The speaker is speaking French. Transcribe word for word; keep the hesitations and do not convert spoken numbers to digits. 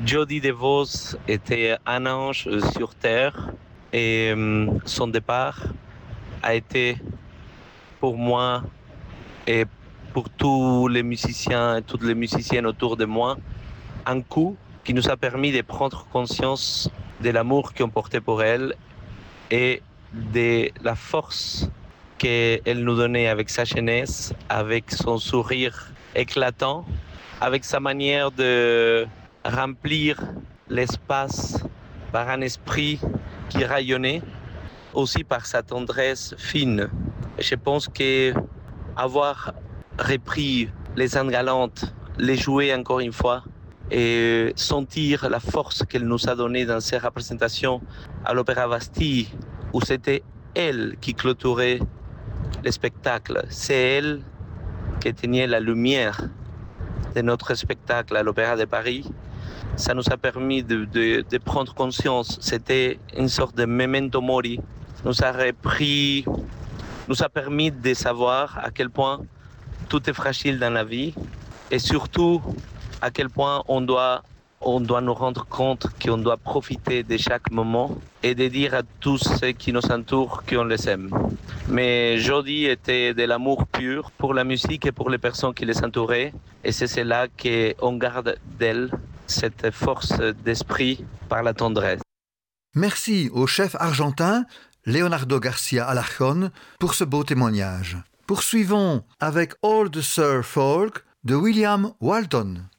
Jody DeVos était un ange sur terre et son départ a été pour moi et pour tous les musiciens et toutes les musiciennes autour de moi un coup qui nous a permis de prendre conscience de l'amour qu'on portait pour elle et de la force qu'elle nous donnait avec sa jeunesse, avec son sourire éclatant, avec sa manière de remplir l'espace par un esprit qui rayonnait, aussi par sa tendresse fine. Je pense qu'avoir repris les Indes galantes, les jouer encore une fois et sentir la force qu'elle nous a donnée dans ses représentations à l'Opéra Bastille, où c'était elle qui clôturait le spectacle. C'est elle qui tenait la lumière de notre spectacle à l'Opéra de Paris. Ça nous a permis de, de, de prendre conscience. C'était une sorte de memento mori. Nous a repris, nous a permis de savoir à quel point tout est fragile dans la vie et surtout à quel point on doit, on doit nous rendre compte qu'on doit profiter de chaque moment et de dire à tous ceux qui nous entourent qu'on les aime. Mais Jody était de l'amour pur pour la musique et pour les personnes qui les entouraient et c'est cela qu'on garde d'elle, cette force d'esprit par la tendresse. Merci au chef argentin Leonardo Garcia Alarcón pour ce beau témoignage. Poursuivons avec Old Sir Folk de William Walton.